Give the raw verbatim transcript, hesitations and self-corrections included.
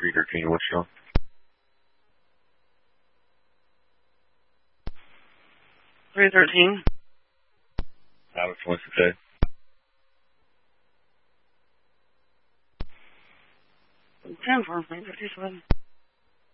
three thirteen, what's your? three thirteen. Alex wants to say. ten for me, fifty-seven.